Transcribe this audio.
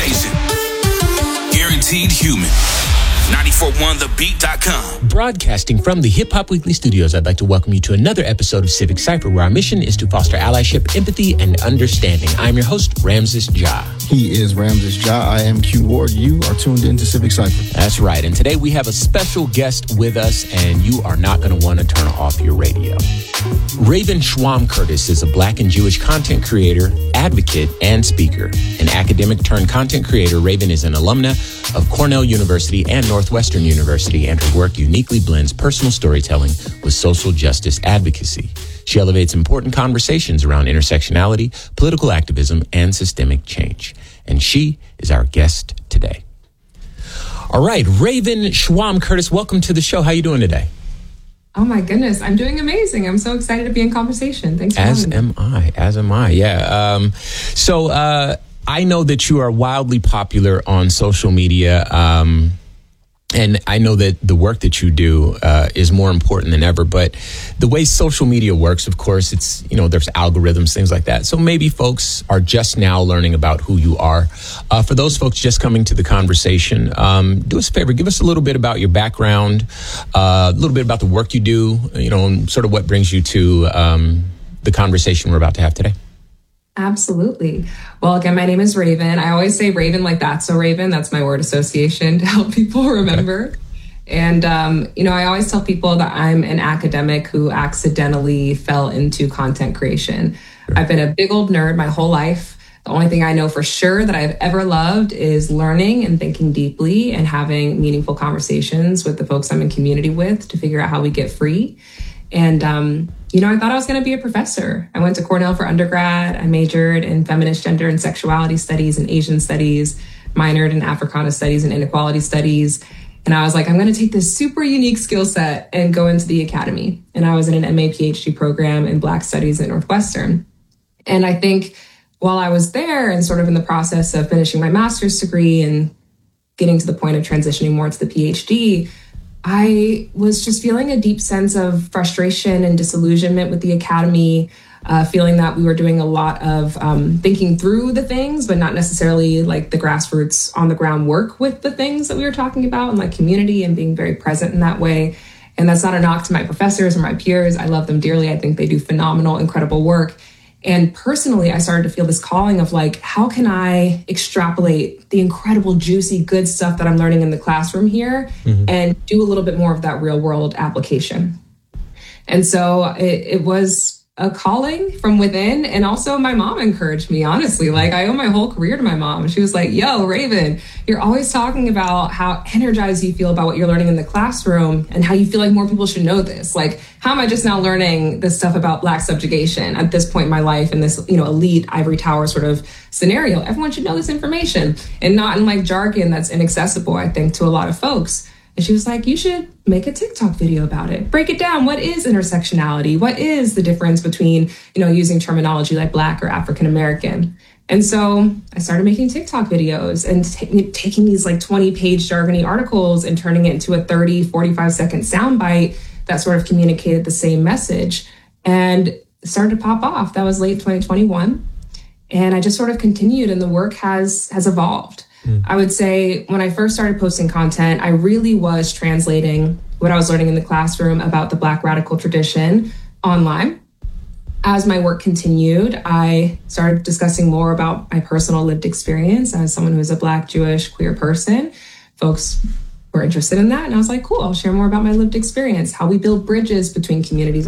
station. Guaranteed human. 941thebeat.com. Broadcasting from the Hip Hop Weekly studios, I'd like to welcome you to another episode of Civic Cypher, where our mission is to foster allyship, empathy, and understanding. I'm your host, Ramses Ja. He is Ramses Ja. I am Q Ward. You are tuned into Civic Cypher. That's right. And today we have a special guest with us, and you are not going to want to turn off your radio. Raven Schwam Curtis is a Black and Jewish content creator, advocate, and speaker. An academic turned content creator, Raven is an alumna of Cornell University and Northwestern University, and her work uniquely blends personal storytelling with social justice advocacy. She elevates important conversations around intersectionality, political activism, and systemic change. And she is our guest today. All right, Raven Schwam Curtis, welcome to the show. How you doing today? Oh my goodness, I'm doing amazing. I'm so excited to be in conversation. Thanks for having me. As am I, yeah. So I know that you are wildly popular on social media, and I know that the work that you do is more important than ever. But the way social media works, of course, it's, there's algorithms, things like that. So maybe folks are just now learning about who you are. For those folks just coming to the conversation, do us a favor, give us a little bit about your background, a little bit about the work you do, and sort of what brings you to the conversation we're about to have today. Absolutely. Well, again, my name is Raven. I always say Raven like that's a Raven. That's my word association to help people remember. Okay. And, I always tell people that I'm an academic who accidentally fell into content creation. Sure. I've been a big old nerd my whole life. The only thing I know for sure that I've ever loved is learning and thinking deeply and having meaningful conversations with the folks I'm in community with to figure out how we get free. And, I thought I was going to be a professor. I went to Cornell for undergrad. I majored in feminist gender and sexuality studies and Asian studies, minored in Africana studies and inequality studies. And I was like, I'm going to take this super unique skill set and go into the academy. And I was in an MA PhD program in Black Studies at Northwestern. And I think while I was there and sort of in the process of finishing my master's degree and getting to the point of transitioning more to the PhD, I was just feeling a deep sense of frustration and disillusionment with the academy, feeling that we were doing a lot of thinking through the things, but not necessarily like the grassroots on the ground work with the things that we were talking about and like community and being very present in that way. And that's not a knock to my professors or my peers. I love them dearly. I think they do phenomenal, incredible work. And personally, I started to feel this calling of like, how can I extrapolate the incredible, juicy, good stuff that I'm learning in the classroom here and do a little bit more of that real world application? And so it was a calling from within. And also my mom encouraged me, honestly. Like I owe my whole career to my mom. She was like, yo, Raven, you're always talking about how energized you feel about what you're learning in the classroom and how you feel like more people should know this. Like, how am I just now learning this stuff about Black subjugation at this point in my life in this, elite ivory tower sort of scenario? Everyone should know this information and not in like jargon that's inaccessible, I think, to a lot of folks. And she was like, you should make a TikTok video about it. Break it down. What is intersectionality? What is the difference between, using terminology like Black or African American? And so I started making TikTok videos and taking these like 20-page jargony articles and turning it into a 30, 45-second soundbite that sort of communicated the same message and started to pop off. That was late 2021. And I just sort of continued and the work has evolved. I would say when I first started posting content, I really was translating what I was learning in the classroom about the Black radical tradition online. As my work continued, I started discussing more about my personal lived experience as someone who is a Black, Jewish, queer person. Folks were interested in that. And I was like, cool, I'll share more about my lived experience, how we build bridges between communities